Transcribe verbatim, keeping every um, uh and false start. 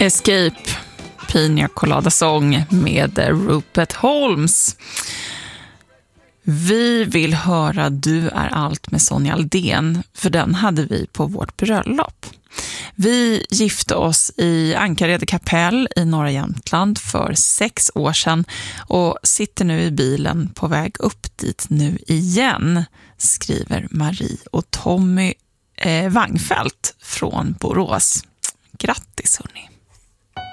Escape, Pina Colada Song med Rupert Holmes. Vi vill höra Du är allt med Sonja Aldén, för den hade vi på vårt bröllop. Vi gifte oss i Ankarede kapell i norra Jämtland för sex år sedan och sitter nu i bilen på väg upp dit nu igen, skriver Marie och Tommy eh, Wangfält från Borås. Grattis hörni!